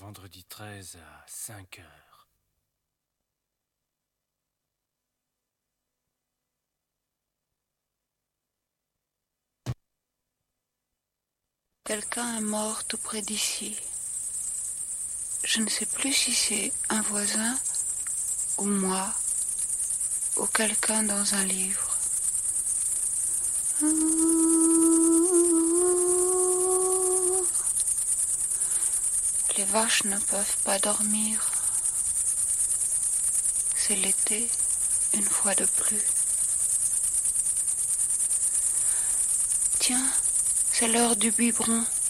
vendredi 13 à 5 heures. Quelqu'un est mort tout près d'ici. Je ne sais plus si c'est un voisin ou moi ou quelqu'un dans un livre. Les vaches ne peuvent pas dormir. C'est l'été, une fois de plus. Tiens, c'est l'heure du biberon.